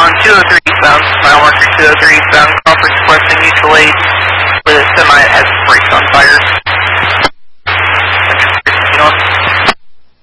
on 203 eastbound, mile marker 203 eastbound, conference requesting mutual aid with a semi that has brakes on tires.